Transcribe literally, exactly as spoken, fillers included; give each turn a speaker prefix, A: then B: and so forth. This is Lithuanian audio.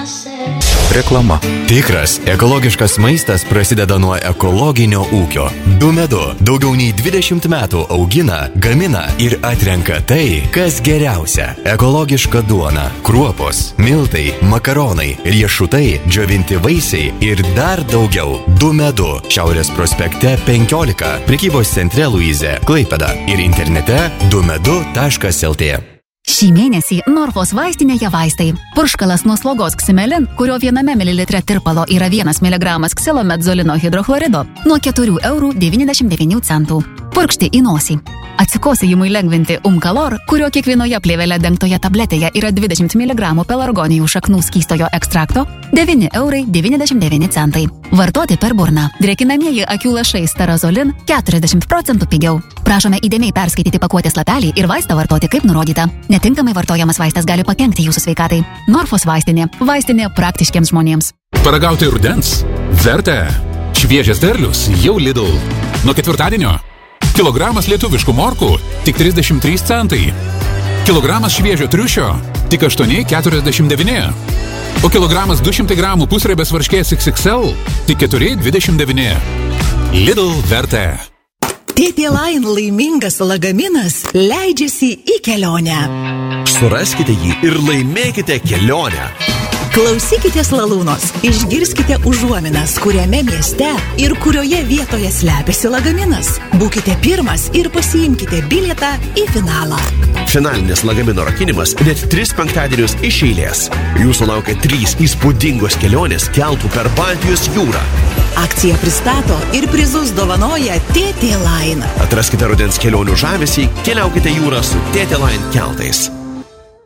A: Reklama. Tikras ekologiškas maistas prasideda nuo ekologinio ūkio. Dumedu daugiau nei dvidešimt metų augina, gamina ir atrenka tai, kas geriausia. Ekologiška duona, kruopos, miltai, makaronai, riešutai, džiovinti vaisiai ir dar daugiau. Dumedu. Šiaurės prospekte penkiolika, prekybos centre Luize, Klaipėda ir internete dumedu taškas lt.
B: Šį mėnesį Norfos vaistinėje vaistai. Purškalas nuo slogos Ximelin, kurio viename mililitre tirpalo yra vienas miligramas ksilomedzolino hidrochlorido, nuo keturių eurų devyniasdešimt devynių centų. Purkšti į nosį. Atsikosėjimui lengvinti Umkalor, kurio kiekvienoje plėvele dengtoje tabletėje yra dvidešimt miligramų pelargonijų šaknų skystojo ekstrakto, devyni eurai devyniasdešimt devyni centai. Vartoti per burną. Drėkinamieji akių lašai Starazolin keturiasdešimt procentų pigiau. Prašome įdėmiai perskaityti pakuotės lapelį ir vaistą vartoti kaip nurodyta. Netinkamai vartojamas vaistas gali pakenkti jūsų sveikatai. Norfos vaistinė. Vaistinė praktiškiams žmonėms.
C: Paragauti rudens? Verta. Šviežias derlius jau Lidl. Nuo ketvirtadienio. Kilogramas lietuviškų morkų tik trisdešimt trys centai. Kilogramas šviežio triušio tik aštuoni keturiasdešimt devyni. O kilogramas du šimtai gramų pusriebės varškės iks iks el tik keturi dvidešimt devyni. Lidl verta.
D: T T Line laimingas lagaminas leidžiasi į kelionę.
E: Suraskite jį ir laimėkite kelionę.
D: Klausykitės Lalūnos, išgirskite užuominas, kuriame mieste ir kurioje vietoje slepiasi lagaminas. Būkite pirmas ir pasiimkite bilietą į finalą.
E: Finalinis lagamino rakinimas net tris penktadienius iš eilės. Jūsų laukia trys įspūdingos kelionės keltų per Baltijos jūrą.
D: Akcija pristato ir prizus dovanoja T T Line.
E: Atraskite rudens kelionių žavesį, keliaukite jūrą su T T Line keltais.